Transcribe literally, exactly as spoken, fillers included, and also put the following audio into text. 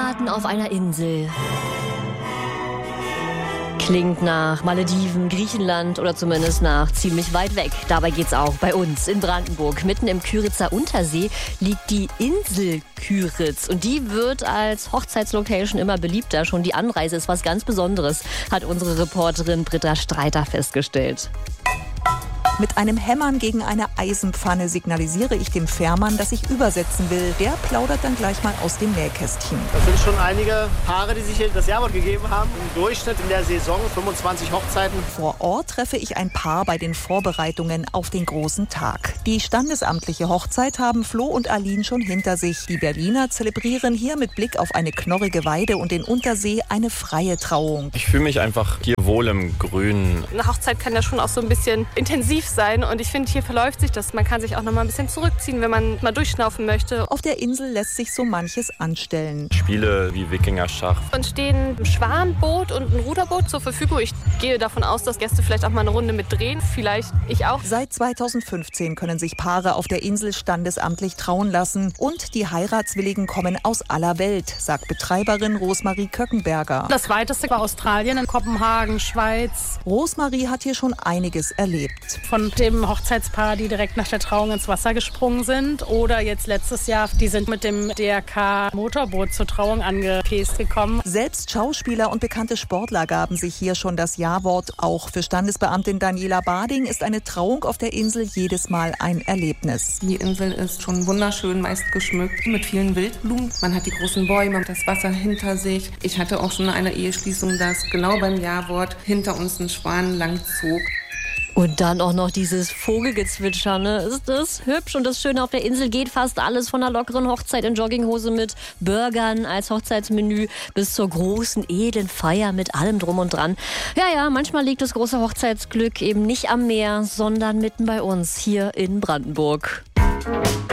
Heiraten auf einer Insel. Klingt nach Malediven, Griechenland oder zumindest nach ziemlich weit weg. Dabei geht's auch bei uns in Brandenburg. Mitten im Küritzer Untersee liegt die Insel Küritz. Und die wird als Hochzeitslocation immer beliebter. Schon die Anreise ist was ganz Besonderes, hat unsere Reporterin Britta Streiter festgestellt. Mit einem Hämmern gegen eine Eisenpfanne signalisiere ich dem Fährmann, dass ich übersetzen will. Der plaudert dann gleich mal aus dem Nähkästchen. Das sind schon einige Paare, die sich hier das Jawort gegeben haben. Im Durchschnitt in der Saison fünfundzwanzig Hochzeiten. Vor Ort treffe ich ein Paar bei den Vorbereitungen auf den großen Tag. Die standesamtliche Hochzeit haben Flo und Aline schon hinter sich. Die Berliner zelebrieren hier mit Blick auf eine knorrige Weide und den Untersee eine freie Trauung. Ich fühle mich einfach hier wohl im Grünen. Eine Hochzeit kann ja schon auch so ein bisschen intensiv sein und ich finde, hier verläuft sich das. Man kann sich auch noch mal ein bisschen zurückziehen, wenn man mal durchschnaufen möchte. Auf der Insel lässt sich so manches anstellen. Spiele wie Wikinger-Schach. Uns stehen ein Schwanboot und ein Ruderboot zur Verfügung. Ich gehe davon aus, dass Gäste vielleicht auch mal eine Runde mit drehen. Vielleicht ich auch. Seit zweitausendfünfzehn können sich Paare auf der Insel standesamtlich trauen lassen. Und die Heiratswilligen kommen aus aller Welt, sagt Betreiberin Rosmarie Köckenberger. Das weiteste war Australien, in Kopenhagen, Schweiz. Rosmarie hat hier schon einiges erlebt. Von dem Hochzeitspaar, die direkt nach der Trauung ins Wasser gesprungen sind. Oder jetzt letztes Jahr, die sind mit dem D R K-Motorboot zur Trauung angepäst gekommen. Selbst Schauspieler und bekannte Sportler gaben sich hier schon das Ja-Wort. Auch für Standesbeamtin Daniela Bading ist eine Trauung auf der Insel jedes Mal ein Erlebnis. Die Insel ist schon wunderschön, meist geschmückt mit vielen Wildblumen. Man hat die großen Bäume, das Wasser hinter sich. Ich hatte auch schon eine Eheschließung, dass genau beim Ja-Wort hinter uns ein Schwan lang zog. Und dann auch noch dieses Vogelgezwitscher, ne? Ist das hübsch? Und das Schöne, auf der Insel geht fast alles von einer lockeren Hochzeit in Jogginghose mit Burgern als Hochzeitsmenü bis zur großen, edlen Feier mit allem drum und dran. Ja, ja, manchmal liegt das große Hochzeitsglück eben nicht am Meer, sondern mitten bei uns hier in Brandenburg.